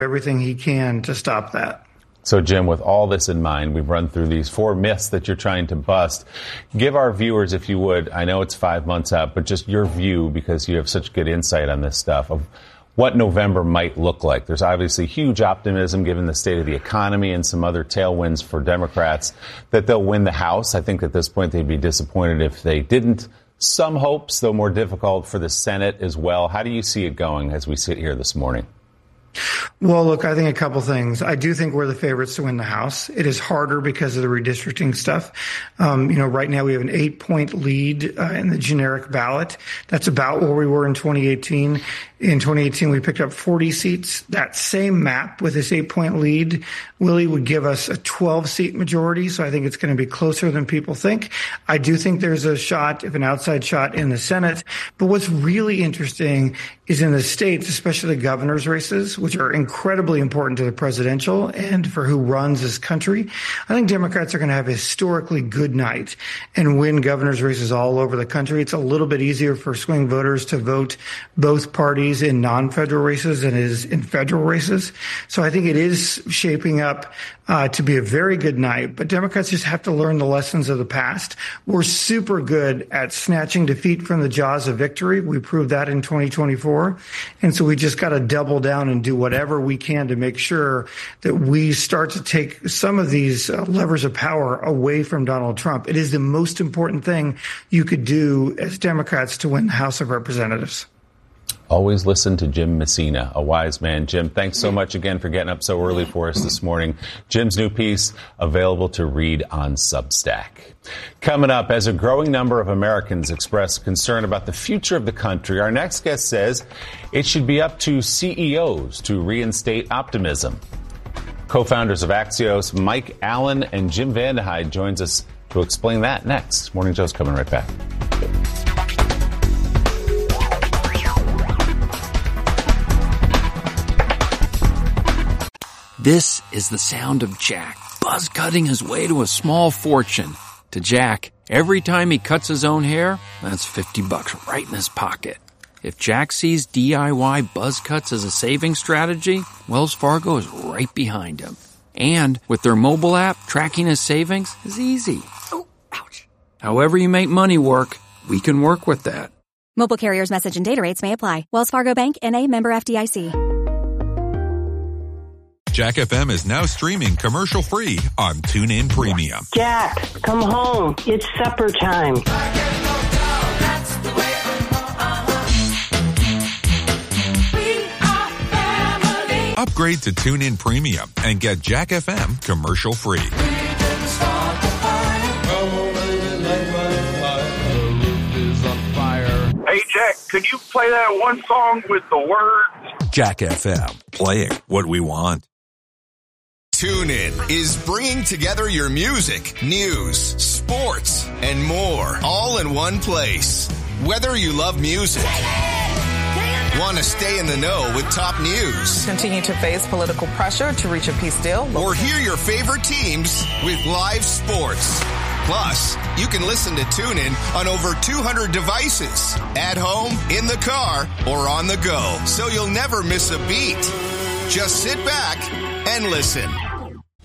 everything he can to stop that. So, Jim, with all this in mind, we've run through these 4 myths that you're trying to bust. Give our viewers, if you would, I know it's 5 months out, but just your view, because you have such good insight on this stuff, of what November might look like. There's obviously huge optimism given the state of the economy and some other tailwinds for Democrats that they'll win the House. I think at this point they'd be disappointed if they didn't. Some hopes, though more difficult, for the Senate as well. How do you see it going as we sit here this morning? Well, look, I think a couple things. I do think we're the favorites to win the House. It is harder because of the redistricting stuff. Right now we have an 8-point lead in the generic ballot. That's about where we were in 2018. In 2018, we picked up 40 seats. That same map with this 8-point lead, Willie, would give us a 12-seat majority. So I think it's going to be closer than people think. I do think there's a shot, if an outside shot, in the Senate. But what's really interesting is in the states, especially the governor's races, which are incredibly important to the presidential and for who runs this country. I think Democrats are going to have a historically good night and win governor's races all over the country. It's a little bit easier for swing voters to vote both parties in non-federal races than it is in federal races. So I think it is shaping up to be a very good night, but Democrats just have to learn the lessons of the past. We're super good at snatching defeat from the jaws of victory. We proved that in 2024. And so we just got to double down and do whatever we can to make sure that we start to take some of these levers of power away from Donald Trump. It is the most important thing you could do as Democrats to win the House of Representatives. Always listen to Jim Messina, a wise man. Jim, thanks so much again for getting up so early for us this morning. Jim's new piece available to read on Substack. Coming up, as a growing number of Americans express concern about the future of the country, our next guest says it should be up to CEOs to reinstate optimism. Co-founders of Axios, Mike Allen and Jim Vandehei, joins us to explain that next. Morning Joe's coming right back. This is the sound of Jack, buzz cutting his way to a small fortune. To Jack, every time he cuts his own hair, that's $50 right in his pocket. If Jack sees DIY buzz cuts as a saving strategy, Wells Fargo is right behind him. And with their mobile app, tracking his savings is easy. Oh, ouch. However you make money work, we can work with that. Mobile carriers' message and data rates may apply. Wells Fargo Bank, N.A., member FDIC. Jack FM is now streaming commercial-free on TuneIn Premium. Jack, come home. It's supper time. Upgrade to TuneIn Premium and get Jack FM commercial-free. Hey, Jack, could you play that one song with the words? Jack FM, playing what we want. TuneIn is bringing together your music, news, sports, and more, all in one place. Whether you love music, want to stay in the know with top news, continue to face political pressure to reach a peace deal, or hear your favorite teams with live sports. Plus, you can listen to TuneIn on over 200 devices, at home, in the car, or on the go, so you'll never miss a beat. Just sit back and listen.